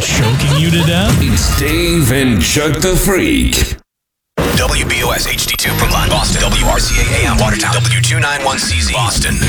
choking you to death? It's Dave and Chuck the Freak. WBOS HD2 Brookline, Boston. WRCA AM Watertown. W291CZ Boston.